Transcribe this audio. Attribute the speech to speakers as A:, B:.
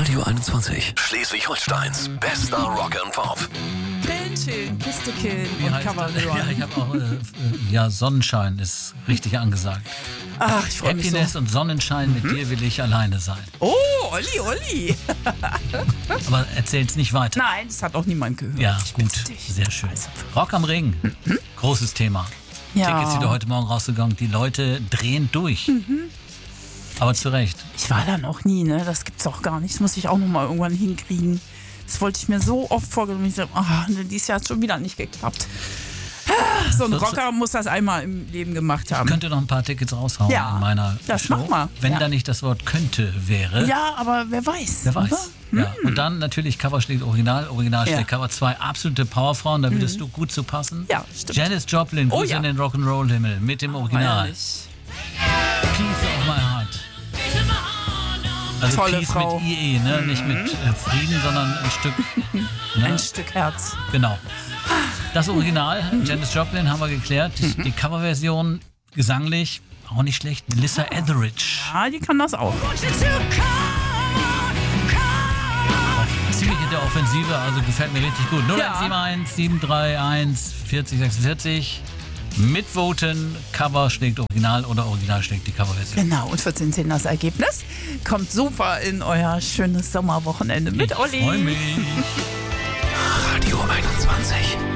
A: Radio 21. Schleswig-Holsteins bester Rock and Pop.
B: Brillenschön, Kistekill und
C: Ja,
B: Coverhören.
C: ich habe auch, Sonnenschein ist richtig angesagt.
B: Ach, ich freue mich so.
C: Happiness und Sonnenschein, mit dir will ich alleine sein.
B: Oh, Olli.
C: Aber erzähl's nicht weiter.
B: Nein, das hat auch niemand gehört.
C: Ja,
B: Ich
C: gut,
B: bitte dich.
C: sehr schön. Rock am Ring, großes Thema.
B: Ja.
C: Tickets wieder heute Morgen rausgegangen, die Leute drehen durch. Aber zu Recht.
B: Ich war da noch nie, ne? Das gibt's auch gar nicht. Das muss ich auch noch mal irgendwann hinkriegen. Das wollte ich mir so oft vorgenommen. Ich so, dieses Jahr hat schon wieder nicht geklappt. So ein Rocker muss das einmal im Leben gemacht haben.
C: Ich könnte noch ein paar Tickets raushauen
B: Ja,
C: in meiner
B: das
C: Show,
B: mach mal.
C: wenn
B: Ja.
C: da nicht das Wort könnte wäre.
B: Ja, aber wer weiß.
C: Wer weiß.
B: Oder?
C: Ja. Und dann natürlich Cover schlägt Original, Original
B: Ja.
C: schlägt Cover. Zwei absolute Powerfrauen, da würdest du gut zu passen.
B: Ja, stimmt.
C: Janis Joplin,
B: Oh
C: Grüße
B: ja.
C: in den Rock'n'Roll-Himmel mit dem Original.
B: Ehrlich.
C: Peace of my heart. Also
B: Tolle
C: Peace
B: Frau.
C: mit IE, ne? Nicht mit Frieden, sondern ein Stück. Ne?
B: Ein Stück Herz.
C: Genau. Das Original, Janis Joplin, haben wir geklärt. Die Coverversion, gesanglich, auch nicht schlecht. Melissa Etheridge.
B: Ja, die kann das auch.
C: Ziemlich in der Offensive, also gefällt mir richtig gut. 0171 731 40 46. Mitvoten, Cover schlägt Original oder Original schlägt die Coverversion.
B: Genau, und 14 das Ergebnis. Kommt super in euer schönes Sommerwochenende mit Olli.
C: Ich freue mich.
A: Radio 21.